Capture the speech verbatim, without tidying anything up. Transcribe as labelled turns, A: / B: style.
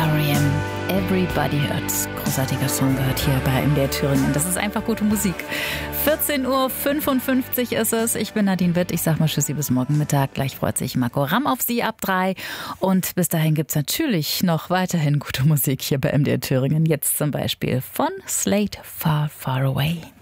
A: R E M, Everybody Hurts. Großartiger Song gehört hier bei M D R Thüringen. Das ist einfach gute Musik. vierzehn Uhr fünfundfünfzig ist es. Ich bin Nadine Witt. Ich sag mal Tschüssi bis morgen Mittag. Gleich freut sich Marco Ramm auf Sie ab drei. Und bis dahin gibt's natürlich noch weiterhin gute Musik hier bei M D R Thüringen. Jetzt zum Beispiel von Slate Far, Far Away.